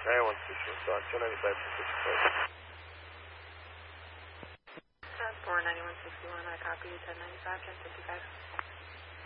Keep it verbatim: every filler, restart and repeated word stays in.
ninety-one sixty-one, so two ninety-five to sixty-five. four ninety-one sixty-one, I copy, ten ninety-five, ten fifty-five.